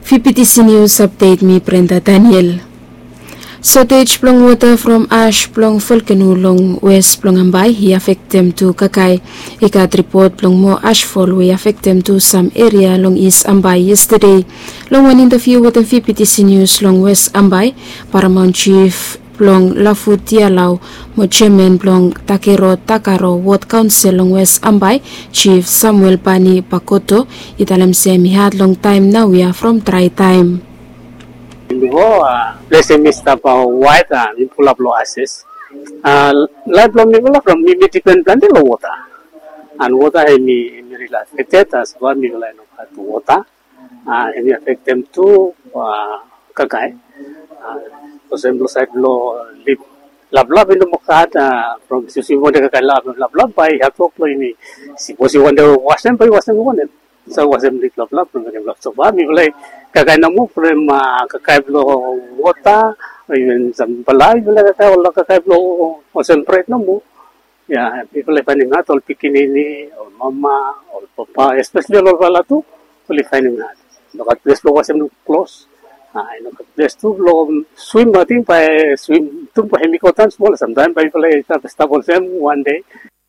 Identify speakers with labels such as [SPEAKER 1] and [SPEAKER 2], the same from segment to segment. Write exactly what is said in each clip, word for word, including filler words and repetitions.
[SPEAKER 1] V P T C News Update, me Brenda Daniel. Shortage plong water from ash plong volcano long west plong Ambay he affect them to Kakay. Ikat report plong mo ashfall we affect them to some area long east Ambay yesterday. Long one interview with the V P T C News long west Ambay, Paramount Chief plong Lafu Tialaw mo chairman plong Takero Takaro Ward Council long west Ambay, Chief Samuel Pani Pakoto, italam siya mihat long time now we are from dry time.
[SPEAKER 2] Ho, blessing Mister Pa White and in full of low access. Life from me, from me, depend plenty of water. And water, I mean, affected as one me line of water. And affect them to Kakay. For example, side low lip love love in the Mokat from Susi Wonder Kakay love love love by have to play me. Suppose you wonder, wasn't by wasn't wanted. So was him love love from the love. So, what me like. Kakay na mo from kakay blo water, even some balay bla kakay wala kakay blo concentrate na mo. Yeah, people like finding out all pikinini or mama or papa, especially all bala to, only finding out. Look at this blow was him close. I look at this two blow swim. I think by swim two by hemikotan small. Sometimes people like stable them one day.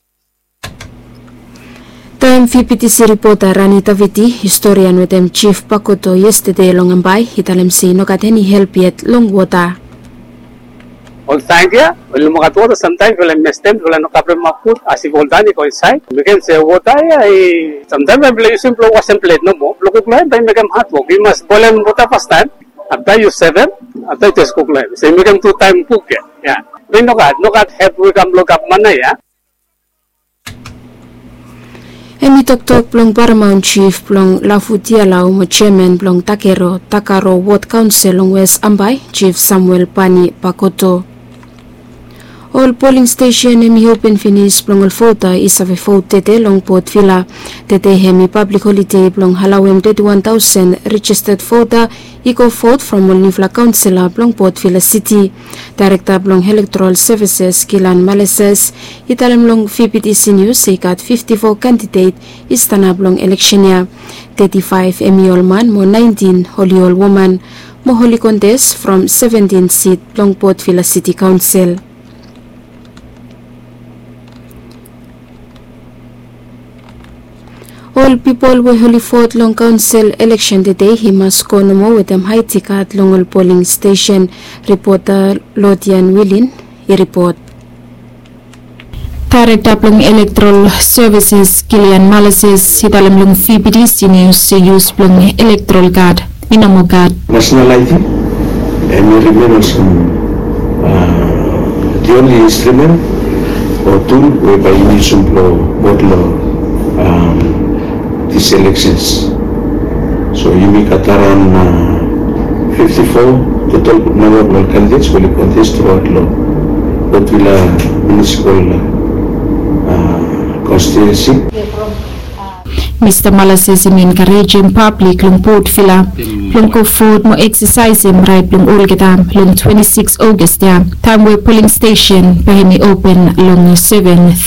[SPEAKER 1] Time V P T C reporter Ranita Viti, historian with them Chief Pakoto yesterday long Ambay, italam si no got any help yet long water.
[SPEAKER 2] All time here, well makatwa sometimes well mess them well no kapre makut asig all dani ko inside. We can say water ay sometimes I play simple wash and plate no mo. Look at line by make them hot work. We must boil and water first time. After you seven, after just cook line. So make them two time cook yeah. We no got no got help we come look up mana ya.
[SPEAKER 1] Emi tok tok plong Paramount Chief plong Lafu Tialaw mo chairman plong Takero Takaro Ward Council long West Ambay, Chief Samuel Pani Pakoto. All polling station emi open finish plong all voter is of a vote tete long Port Vila. Tete hemi public holiday plong halawem thirty-one thousand registered voter eco vote from all Nifla Councilor plong Port Vila City. Director plong Electoral Services Kilan Maleses italam long V P T C News ikat fifty-four candidate istana plong election ya. thirty-five emi all man mo nineteen holy all woman mo holy contest from seventeen seat plong Port Vila City Council. All people will holy fought long council election today. He must go no more with them high ticket long all polling station. Reporter Lodian Willin, he report.
[SPEAKER 3] Director plong Electoral Services Kilian Maleses hitalam long V P T C News use plong electoral card inamo card.
[SPEAKER 4] National I D and we remain also uh, the only instrument or tool whereby you use to vote law. Um, these elections. So you make a around uh, fifty-four total number of candidates will contest throughout law. But will a municipal uh, constituency.
[SPEAKER 3] Mister Maleses in encouraging public long Port Vila long ko food mo exercise him right long all kita long twenty-six August ya time we polling station pahini open long seven